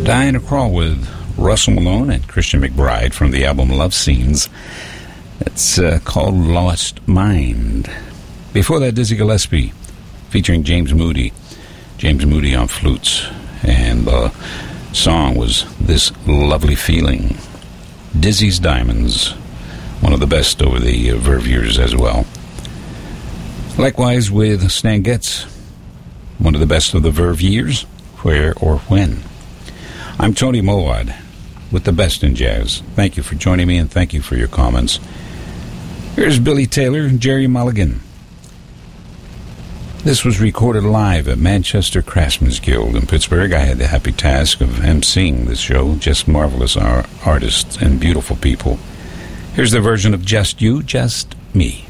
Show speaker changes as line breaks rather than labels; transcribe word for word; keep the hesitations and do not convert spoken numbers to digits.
Diana Krall with Russell Malone and Christian McBride from the album Love Scenes. It's uh, called Lost Mind. Before that, Dizzy Gillespie featuring James Moody. James Moody on flutes. And the song was This Lovely Feeling. Dizzy's Diamonds, one of the best over the uh, Verve years as well. Likewise with Stan Getz, one of the best of the Verve years, Where or When. I'm Tony Mowat with the best in jazz. Thank you for joining me and thank you for your comments. Here's Billy Taylor and Jerry Mulligan. This was recorded live at Manchester Craftsmen's Guild in Pittsburgh. I had the happy task of emceeing this show. Just marvelous artists and beautiful people. Here's the version of Just You, Just Me.